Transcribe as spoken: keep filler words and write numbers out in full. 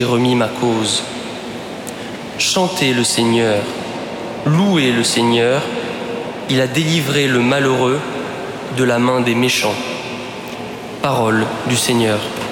remis ma cause. Chantez le Seigneur, louez le Seigneur, il a délivré le malheureux de la main des méchants. Parole du Seigneur.